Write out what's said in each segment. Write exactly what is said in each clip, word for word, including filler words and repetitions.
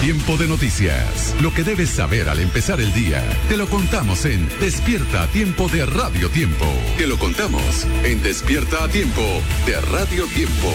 Tiempo de noticias. Lo que debes saber al empezar el día. Te lo contamos en Despierta a Tiempo de Radio Tiempo. Te lo contamos en Despierta a Tiempo de Radio Tiempo.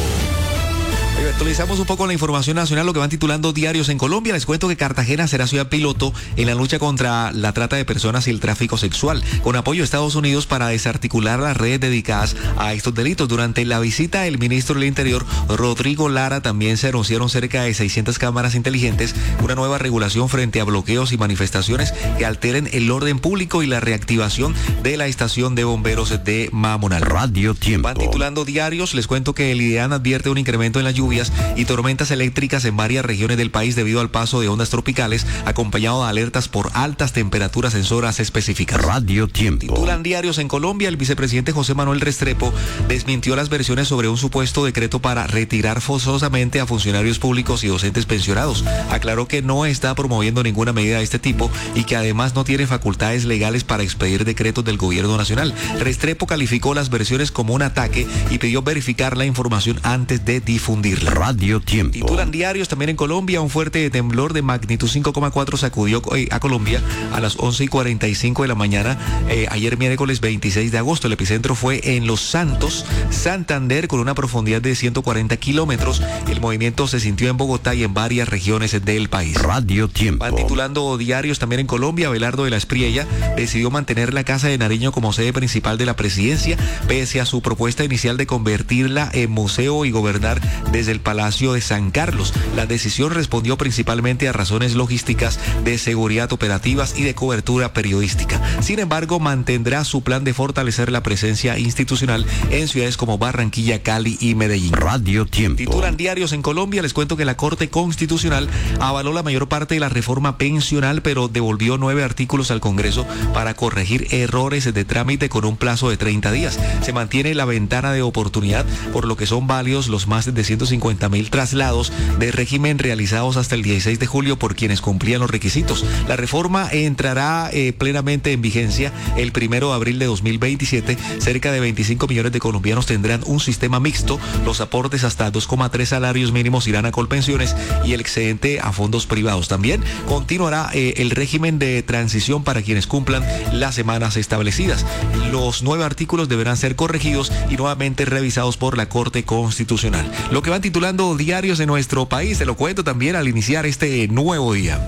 Actualizamos un poco la información nacional, lo que van titulando diarios en Colombia. Les cuento que Cartagena será ciudad piloto en la lucha contra la trata de personas y el tráfico sexual, con apoyo de Estados Unidos para desarticular las redes dedicadas a estos delitos. Durante la visita del ministro del Interior, Rodrigo Lara, también se anunciaron cerca de seiscientas cámaras inteligentes, una nueva regulación frente a bloqueos y manifestaciones que alteren el orden público y la reactivación de la estación de bomberos de Mamonal. Radio Tiempo. Van titulando diarios. Les cuento que el IDEAN advierte un incremento en la lluvia y tormentas eléctricas en varias regiones del país debido al paso de ondas tropicales, acompañado de alertas por altas temperaturas en zonas específicas. Radio Tiempo. Titulan diarios en Colombia. El vicepresidente José Manuel Restrepo desmintió las versiones sobre un supuesto decreto para retirar forzosamente a funcionarios públicos y docentes pensionados. Aclaró que no está promoviendo ninguna medida de este tipo y que además no tiene facultades legales para expedir decretos del gobierno nacional. Restrepo calificó las versiones como un ataque y pidió verificar la información antes de difundirla. Radio Tiempo. Titulan diarios también en Colombia. Un fuerte temblor de magnitud cinco coma cuatro sacudió eh, a Colombia a las once y cuarenta y cinco de la mañana eh, ayer miércoles veintiséis de agosto. El epicentro fue en Los Santos, Santander, con una profundidad de ciento cuarenta kilómetros. El movimiento se sintió en Bogotá y en varias regiones del país. Radio Tiempo. Van titulando diarios también en Colombia. Abelardo de la Espriella decidió mantener la Casa de Nariño como sede principal de la presidencia, pese a su propuesta inicial de convertirla en museo y gobernar desde el Palacio de San Carlos. La decisión respondió principalmente a razones logísticas, de seguridad operativas y de cobertura periodística. Sin embargo, mantendrá su plan de fortalecer la presencia institucional en ciudades como Barranquilla, Cali y Medellín. Radio Tiempo. Titulan diarios en Colombia. Les cuento que la Corte Constitucional avaló la mayor parte de la reforma pensional, pero devolvió nueve artículos al Congreso para corregir errores de trámite con un plazo de treinta días. Se mantiene la ventana de oportunidad, por lo que son válidos los más de ciento cincuenta mil traslados de régimen realizados hasta el dieciséis de julio por quienes cumplían los requisitos. La reforma entrará eh, plenamente en vigencia el primero de abril de dos mil veintisiete. Cerca de veinticinco millones de colombianos tendrán un sistema mixto. Los aportes hasta dos coma tres salarios mínimos irán a Colpensiones y el excedente a fondos privados. También continuará eh, el régimen de transición para quienes cumplan las semanas establecidas. Los nueve artículos deberán ser corregidos y nuevamente revisados por la Corte Constitucional. Lo que van titulando diarios en nuestro país, te lo cuento también al iniciar este nuevo día.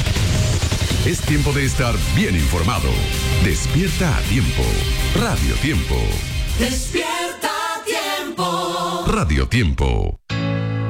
Es tiempo de estar bien informado. Despierta a Tiempo. Radio Tiempo. Despierta a Tiempo. Radio Tiempo.